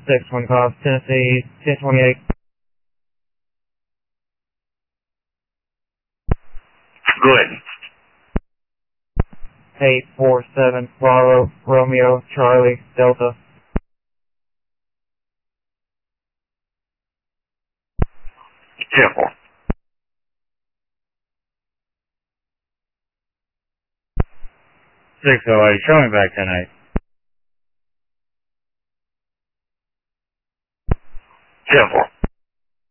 61 Cost, Tennessee, 1028. Go ahead. 847 Bravo, Romeo, Charlie, Delta. Careful. 608, show me back tonight.